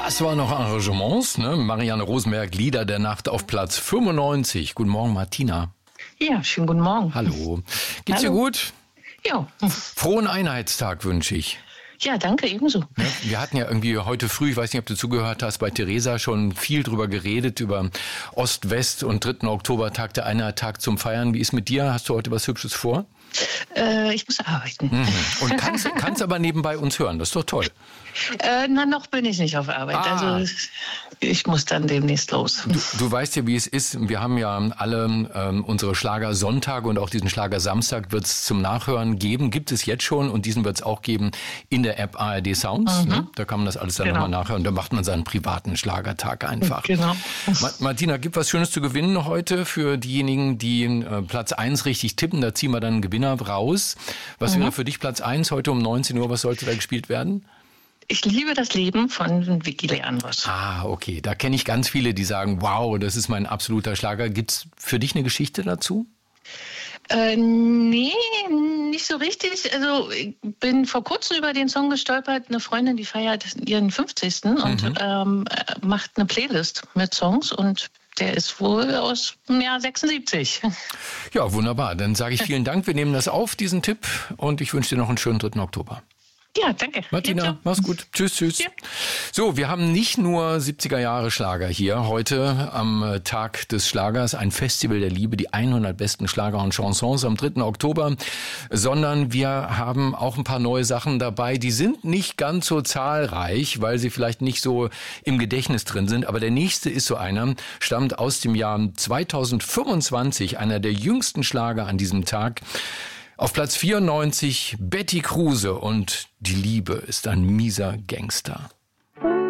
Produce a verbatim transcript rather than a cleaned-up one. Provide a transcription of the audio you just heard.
Das waren noch Arrangements, ne? Marianne Rosenberg, Lieder der Nacht auf Platz fünfundneunzig. Guten Morgen, Martina. Ja, schönen guten Morgen. Hallo. Geht's Hallo. dir gut? Ja. Frohen Einheitstag wünsche ich. Ja, danke, ebenso. Ne? Wir hatten ja irgendwie heute früh, ich weiß nicht, ob du zugehört hast, bei Theresa schon viel drüber geredet, über Ost-West und dritten Oktobertag, der Einheitstag zum Feiern. Wie ist mit dir? Hast du heute was Hübsches vor? Äh, ich muss arbeiten. Mhm. Und kannst, kannst aber nebenbei uns hören, das ist doch toll. Äh, na, noch bin ich nicht auf Arbeit. Ah. Also ich muss dann demnächst los. Du, du weißt ja, wie es ist. Wir haben ja alle ähm, unsere Schlager-Sonntage und auch diesen Schlager-Samstag wird es zum Nachhören geben. Gibt es jetzt schon und diesen wird es auch geben in der App A R D Sounds. Mhm. Ne? Da kann man das alles dann Genau. nochmal nachhören. Da macht man seinen privaten Schlagertag einfach. Genau. Ma- Martina, gibt was Schönes zu gewinnen heute für diejenigen, die äh, Platz eins richtig tippen. Da ziehen wir dann einen Gewinner raus. Was Mhm. wäre für dich Platz eins heute um neunzehn Uhr? Was sollte da gespielt werden? Ich liebe das Leben von Vicky Leandros. Ah, okay. Da kenne ich ganz viele, die sagen, wow, das ist mein absoluter Schlager. Gibt's für dich eine Geschichte dazu? Äh, nee, nicht so richtig. Also ich bin vor kurzem über den Song gestolpert. Eine Freundin, die feiert ihren fünfzigsten und Mhm. ähm, macht eine Playlist mit Songs und der ist wohl aus dem Jahr sechsundsiebzig. Ja, wunderbar. Dann sage ich vielen Dank. Wir nehmen das auf, diesen Tipp. Und ich wünsche dir noch einen schönen dritten Oktober. Ja, danke. Martina, Ebenso. mach's gut. Tschüss, tschüss. Ja. So, wir haben nicht nur siebziger Jahre Schlager hier heute am äh, Tag des Schlagers, ein Festival der Liebe, die hundert besten Schlager und Chansons am dritten Oktober, sondern wir haben auch ein paar neue Sachen dabei. Die sind nicht ganz so zahlreich, weil sie vielleicht nicht so im Gedächtnis drin sind. Aber der nächste ist so einer, stammt aus dem Jahr zweitausendfünfundzwanzig, einer der jüngsten Schlager an diesem Tag. Auf Platz vierundneunzig Betty Kruse und Die Liebe ist ein mieser Gangster.